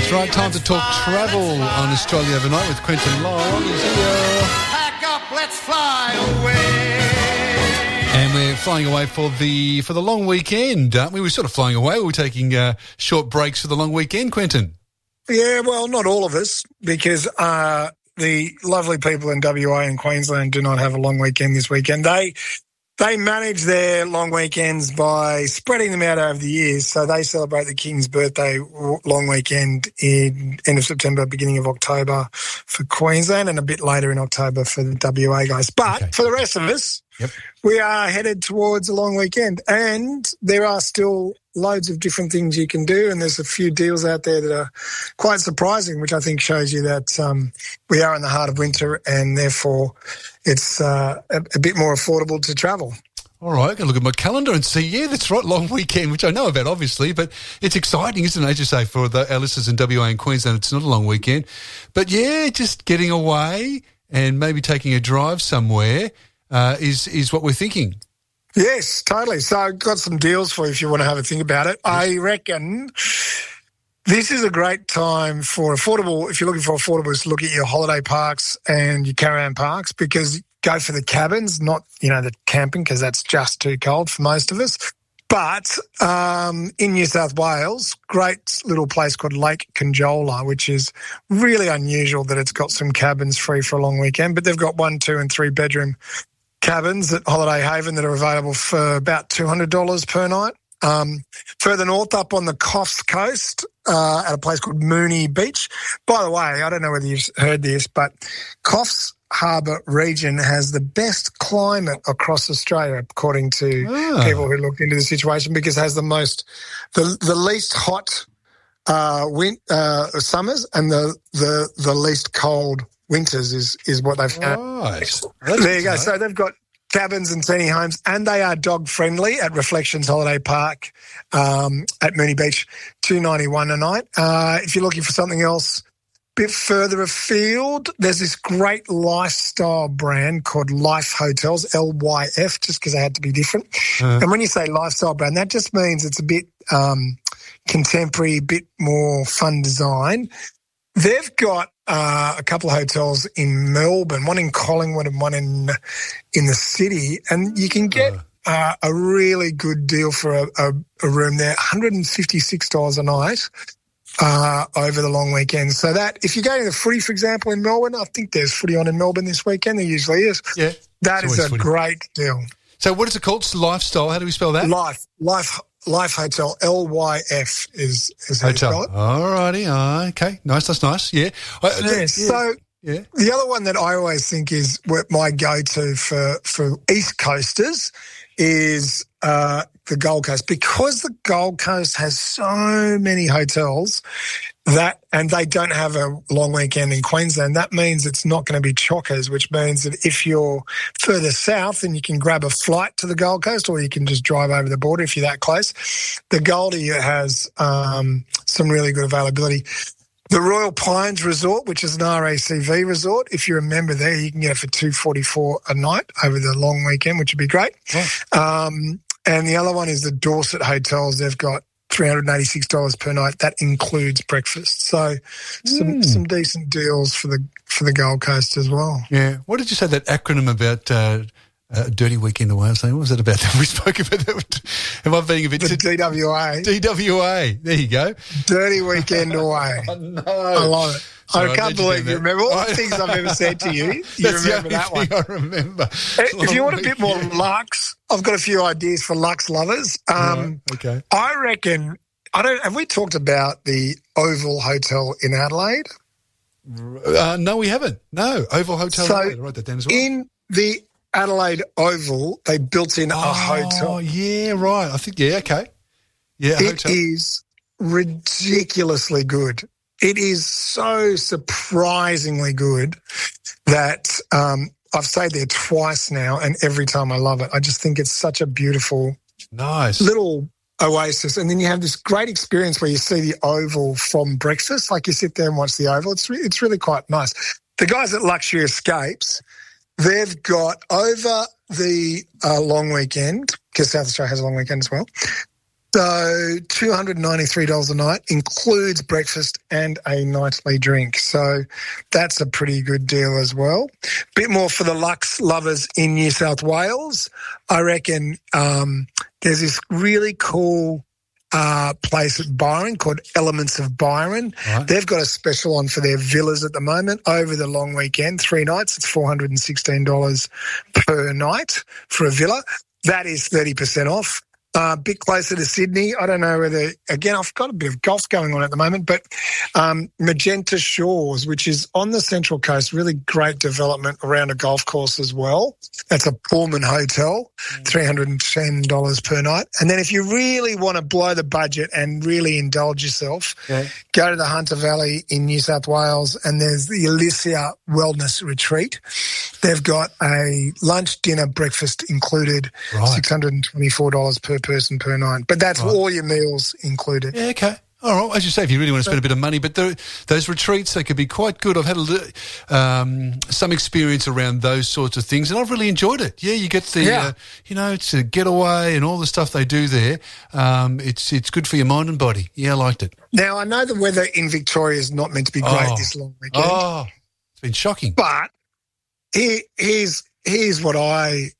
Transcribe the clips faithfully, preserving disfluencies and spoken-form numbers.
That's right, time to talk travel on Australia Overnight with Quentin Long. He's here. Pack up, let's fly away. And we're flying away for the for the long weekend, aren't we? We're sort of flying away. We're taking uh, short breaks for the long weekend, Quentin. Yeah, well, not all of us, because uh, the lovely people in W A and Queensland do not have a long weekend this weekend. They they manage their long weekends by spreading them out over the years. So they celebrate the King's birthday long weekend in end of September, beginning of October for Queensland, and a bit later in October for the W A guys. But Okay. for the rest of us, Yep. we are headed towards a long weekend, and there are still loads of different things you can do, and there's a few deals out there that are quite surprising, which I think shows you that um, we are in the heart of winter, and therefore it's uh, a, a bit more affordable to travel. All right, I'm going to look at my calendar and see, yeah, that's right, long weekend, which I know about, obviously, but it's exciting, isn't it? As you say, for the, our listeners in W A and Queensland, it's not a long weekend. But, yeah, just getting away and maybe taking a drive somewhere uh, is, is what we're thinking. Yes, totally. So I've got some deals for you if you want to have a think about it. I reckon this is a great time for affordable, if you're looking for affordable, is to look at your holiday parks and your caravan parks, because go for the cabins, not, you know, the camping, because that's just too cold for most of us. But um, in New South Wales, great little place called Lake Conjola, which is really unusual that it's got some cabins free for a long weekend, but they've got one, two and three bedroom cabins at Holiday Haven that are available for about two hundred dollars per night. Um, further north up on the Coffs Coast uh, at a place called Moonee Beach. By the way, I don't know whether you've heard this, but Coffs Harbour region has the best climate across Australia, according to Ah. people who looked into the situation, because it has the most, the, the least hot uh, win, uh, summers and the, the, the least cold winters is, is what they've found. Right. There That's good you to go. know. So they've got cabins and teeny homes, and they are dog friendly at Reflections Holiday Park um, at Moonee Beach, two ninety-one a night. Uh, if you're looking for something else, a bit further afield, there's this great lifestyle brand called Life Hotels, L Y F, just because they had to be different. Uh. And when you say lifestyle brand, that just means it's a bit um, contemporary, a bit more fun design. They've got uh, a couple of hotels in Melbourne, one in Collingwood and one in in the city, and you can get uh, a really good deal for a, a, a room there, one hundred fifty-six dollars a night uh, over the long weekend. So that, if you're going to the footy, for example, in Melbourne, I think there's footy on in Melbourne this weekend. There usually is. Yeah. That It's is a always footy. great deal. So what is it called? It's Lifestyle. How do we spell that? Life, Life, Life Hotel, L Y F is, is how you spell Hotel. it. All righty. Oh, okay. Nice. That's nice. Yeah. I- Yeah, yeah. so Yeah. the other one that I always think is what my go-to for, for East Coasters is uh, the Gold Coast, because the Gold Coast has so many hotels that, and they don't have a long weekend in Queensland. That means it's not going to be chockers, which means that if you're further south, then you can grab a flight to the Gold Coast, or you can just drive over the border if you're that close. The Goldie has um, some really good availability. The Royal Pines Resort, which is an R A C V resort, if you're a member there, you can get it for two hundred forty-four dollars a night over the long weekend, which would be great. Oh. Um, and the other one is the Dorset Hotels. They've got three hundred eighty-six dollars per night. That includes breakfast. So some Mm. some decent deals for the for the Gold Coast as well. Yeah. What did you say, that acronym about uh, uh, Dirty Weekend Away? I was saying, what was that about? We spoke about that. Am I being a bit... The D W A, D W A. There you go. Dirty Weekend Away. Oh, no. I love it. Sorry, I I can't did you believe do you that. remember all I- the things I've ever said to you. You That's remember the that only one. thing I remember. If you want a bit more Long weekend. luxe, I've got a few ideas for luxe lovers. Um, Right, okay. I reckon, I don't, have we talked about the Oval Hotel in Adelaide? Uh, no, we haven't. No. Oval Hotel. So, I'll write that down as well. In the Adelaide Oval, they built in a oh, hotel. yeah, right. I think, yeah, okay. Yeah, It hotel. is ridiculously good. It is so surprisingly good that um, I've stayed there twice now, and every time I love it. I just think it's such a beautiful Nice. little oasis. And then you have this great experience where you see the Oval from breakfast. Like you sit there and watch the Oval. It's, re- it's really quite nice. The guys at Luxury Escapes, they've got over the uh, long weekend, because South Australia has a long weekend as well, So two hundred ninety-three dollars a night includes breakfast and a nightly drink. So that's a pretty good deal as well. Bit more for the Lux lovers in New South Wales. I reckon um, there's this really cool uh, place at Byron called Elements of Byron. Right. They've got a special on for their villas at the moment over the long weekend, three nights. It's four hundred sixteen dollars per night for a villa. That is thirty percent off. A uh, bit closer to Sydney. I don't know whether, again, I've got a bit of golf going on at the moment, but um, Magenta Shores, which is on the Central Coast, really great development around a golf course as well. That's a Pullman hotel, three hundred ten dollars per night. And then if you really want to blow the budget and really indulge yourself, yeah. go to the Hunter Valley in New South Wales, and there's the Elysia Wellness Retreat. They've got a lunch, dinner, breakfast included, right. six hundred twenty-four dollars per person per night. But that's right. all your meals included. Yeah, okay. All right. As you say, if you really want to spend a bit of money, but the, those retreats, they could be quite good. I've had a, um, some experience around those sorts of things, and I've really enjoyed it. Yeah, you get the, yeah. uh, you know, it's a getaway and all the stuff they do there. Um, it's it's good for your mind and body. Yeah, I liked it. Now, I know the weather in Victoria is not meant to be great oh. this long weekend. Oh, it's been shocking. But here, here's here's what I...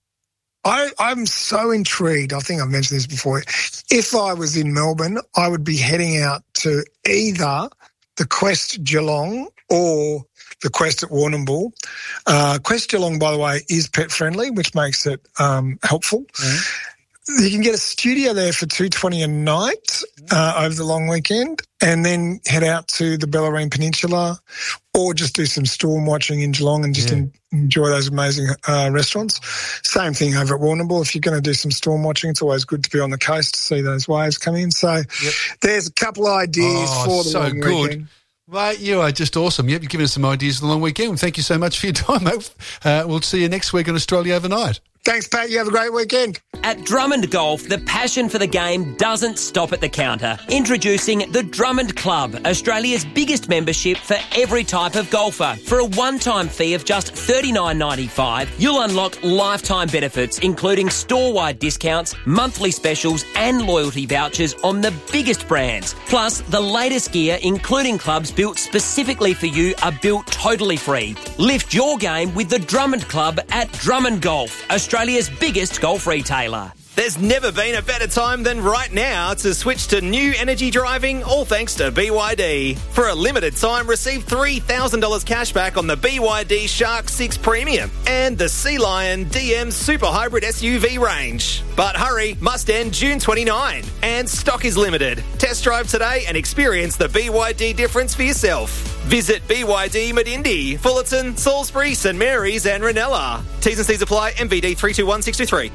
I, I'm so intrigued. I think I've mentioned this before. If I was in Melbourne, I would be heading out to either the Quest Geelong or the Quest at Warrnambool. Uh, Quest Geelong, by the way, is pet friendly, which makes it um, helpful. Mm-hmm. You can get a studio there for two dollars twenty a night uh, over the long weekend, and then head out to the Bellarine Peninsula, or just do some storm watching in Geelong and just yeah. in, enjoy those amazing uh, restaurants. Same thing over at Warrnambool. If you're going to do some storm watching, it's always good to be on the coast to see those waves come in. So yep. there's a couple of ideas oh, for the so long good. weekend. Mate, you are just awesome. Yep, you've given us some ideas for the long weekend. Thank you so much for your time, mate. Uh, we'll see you next week on Australia Overnight. Thanks, Pat. You have a great weekend. At Drummond Golf, the passion for the game doesn't stop at the counter. Introducing the Drummond Club, Australia's biggest membership for every type of golfer. For a one-time fee of just thirty-nine ninety-five, you'll unlock lifetime benefits, including store-wide discounts, monthly specials and loyalty vouchers on the biggest brands. Plus, the latest gear, including clubs built specifically for you, are built totally free. Lift your game with the Drummond Club at Drummond Golf, Australia's biggest golf retailer. There's never been a better time than right now to switch to new energy driving, all thanks to B Y D. For a limited time, receive three thousand dollars cash back on the B Y D Shark six Premium and the Sea Lion D M Super Hybrid S U V range. But hurry, must end June twenty-ninth, and stock is limited. Test drive today and experience the B Y D difference for yourself. Visit B Y D Medindi, Fullerton, Salisbury, St Mary's and Ranella. T's and C's apply. M V D three two one six two three.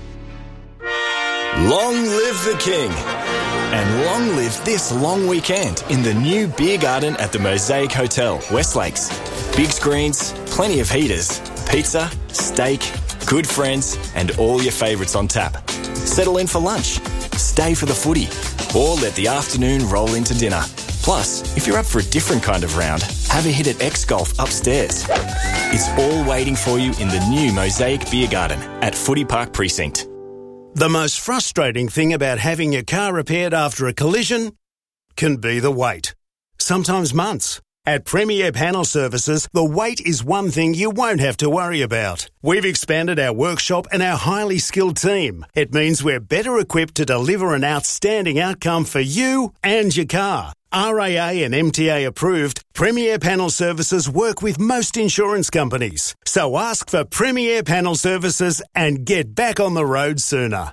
Long live the King. And long live this long weekend in the new beer garden at the Mosaic Hotel, West Lakes. Big screens, plenty of heaters, pizza, steak, good friends, and all your favourites on tap. Settle in for lunch, stay for the footy, or let the afternoon roll into dinner. Plus, if you're up for a different kind of round, have a hit at X Golf upstairs. It's all waiting for you in the new Mosaic Beer Garden at Footy Park Precinct. The most frustrating thing about having your car repaired after a collision can be the wait. Sometimes months. At Premier Panel Services, the wait is one thing you won't have to worry about. We've expanded our workshop and our highly skilled team. It means we're better equipped to deliver an outstanding outcome for you and your car. R A A and M T A approved, Premier Panel Services work with most insurance companies. So ask for Premier Panel Services and get back on the road sooner.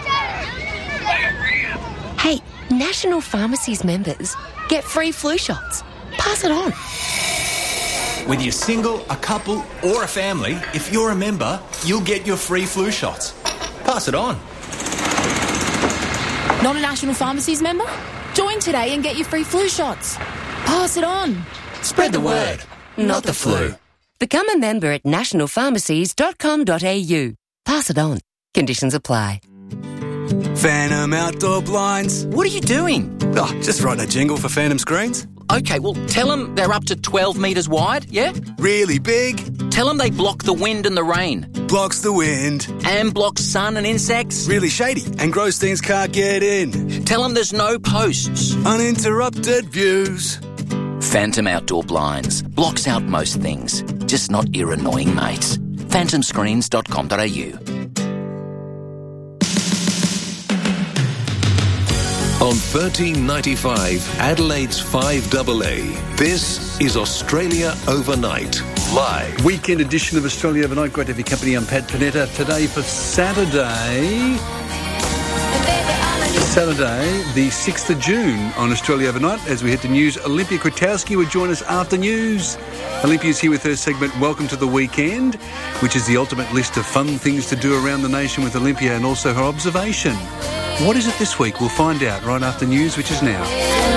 Hey, National Pharmacies members get free flu shots. Pass it on. Whether you're single, a couple or a family, if you're a member, you'll get your free flu shots. Pass it on. Not a National Pharmacies member? Join today and get your free flu shots. Pass it on. Spread the word, not the flu. Become a member at national pharmacies dot com dot a u. Pass it on. Conditions apply. Phantom Outdoor Blinds. What are you doing? Oh, just writing a jingle for Phantom Screens. Okay, well, tell them they're up to twelve metres wide, yeah? Really big. Tell them they block the wind and the rain. Blocks the wind. And blocks sun and insects. Really shady, and gross things can't get in. Tell them there's no posts. Uninterrupted views. Phantom Outdoor Blinds. Blocks out most things, just not your annoying mates. phantom screens dot com dot a u. On thirteen ninety-five, Adelaide's five A A, this is Australia Overnight, live. Weekend edition of Australia Overnight. Great to have your company. I'm Pat Panetta. Today for Saturday, Saturday the sixth of June on Australia Overnight. As we head to news, Olympia Kwiatkowski will join us after news. Olympia's here with her segment, Welcome to the Weekend, which is the ultimate list of fun things to do around the nation with Olympia, and also her observation. What is it this week? We'll find out right after news, which is now.